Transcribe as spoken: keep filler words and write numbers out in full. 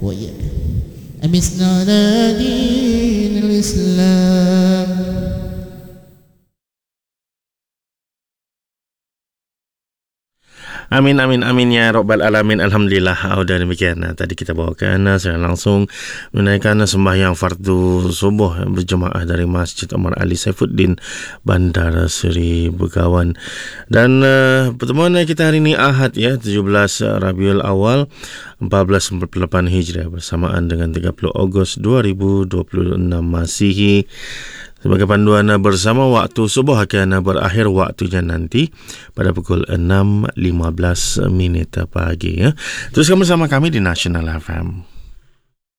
وإياك. أمسنا على دين الإسلام. Amin, amin, amin ya Rabbal Alamin. Alhamdulillah. Oh, dan demikian tadi kita bawakan secara langsung menunaikan sembahyang fardu subuh berjemaah dari Masjid Omar Ali Saifuddin, Bandar Seri Begawan. Dan uh, pertemuan kita hari ini Ahad ya, tujuh belas Rabiul Awal empat belas empat puluh lapan Hijriah bersamaan dengan tiga puluh Ogos dua ribu dua puluh enam Masihi. Sebagai panduan bersama, waktu subuh akan berakhir waktunya nanti pada pukul enam lima belas minit pagi ya. Teruskan bersama kami di National F M.